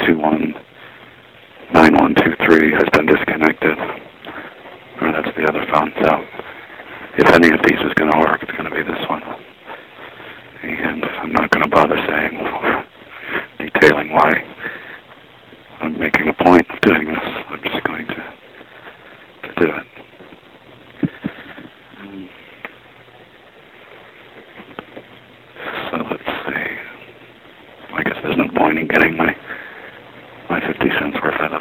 2219123 has been disconnected. Or that's the other phone. So if any of these is going to work, it's going to be this one. And I'm not going to bother saying or detailing why I'm making a point of doing this. I'm just going to do it. So let's see. I guess there's no point in getting my